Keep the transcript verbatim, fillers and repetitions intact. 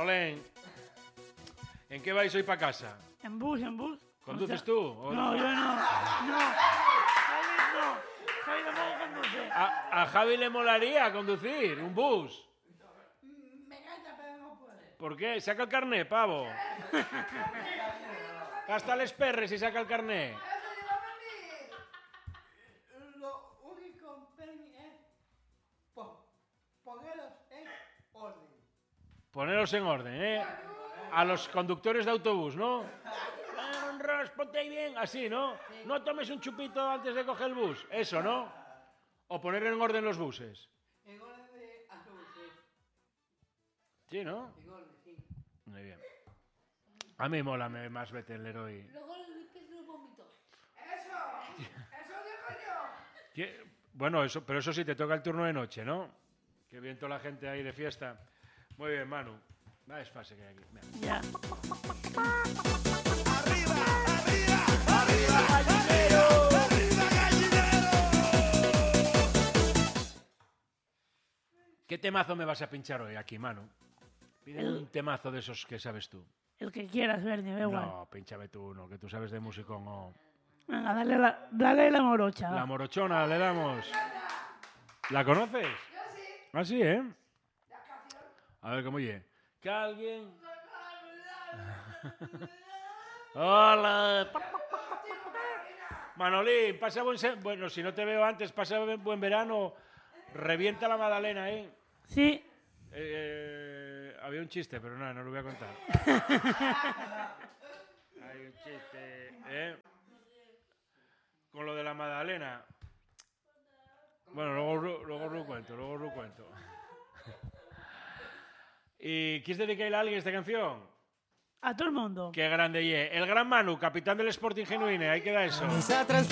Manolén, ¿en qué vais hoy para casa? En bus, en bus. ¿Conduces O sea, tú? ¿O no, yo no. No. Javi no. Javi tampoco conduce. A, a Javi le molaría conducir un bus. Me encanta, pero no puede. ¿Por qué? Saca el carné, pavo. Gasta les perres y saca el carné. Eso lleva a venir. Lo único que es po- ponerlos en orden. Poneros en orden, ¿eh? A los conductores de autobús, ¿no? Ah, Ros, ponte ahí bien, así, ¿no? No tomes un chupito antes de coger el bus. Eso, ¿no? O poner en orden los buses. En orden de autobuses. Sí, ¿no? En orden, sí. Muy bien. A mí mola me- más Betelero y... Luego le limpias los vómitos. ¡Eso! ¡Eso digo yo! ¿Qué? Bueno, eso, pero eso sí te toca el turno de noche, ¿no? Que bien toda la gente ahí de fiesta. Muy bien, Manu. Va desfase que hay aquí. Venga. Ya. ¡Arriba, arriba, arriba, gallinero! ¡Arriba, gallinero! ¿Qué temazo me vas a pinchar hoy aquí, Manu? Pide un temazo de esos que sabes tú. El que quieras, Bernie, da igual. No, pinchame tú uno, que tú sabes de musicón o... Venga, dale la, dale la morocha. La va. morochona, le damos. ¿La conoces? Ah, sí, ¿eh? A ver cómo oye. Que alguien... Hola. Manolín, pasa buen... se- Bueno, si no te veo antes, pasa buen buen verano. Revienta la magdalena, ¿eh? Sí. Eh, había un chiste, pero nada, no lo voy a contar. Hay un chiste, ¿eh? Con lo de la magdalena. Bueno, luego, ru- luego lo cuento, luego lo cuento. ¿Y quieres dedicarle a alguien esta canción? A todo el mundo. Qué grande ye. El gran Manu, capitán del Sporting Genuine, ahí queda eso. Esa